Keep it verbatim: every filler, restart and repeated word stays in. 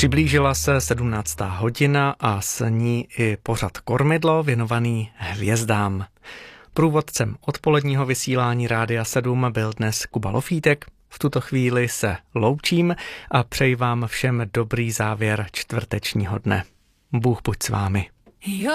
Přiblížila se sedmnáctá hodina a s ní i pořad Kormidlo věnovaný hvězdám. Průvodcem odpoledního vysílání Rádia sedm byl dnes Kuba Lofítek. V tuto chvíli se loučím a přeji vám všem dobrý závěr čtvrtečního dne. Bůh buď s vámi.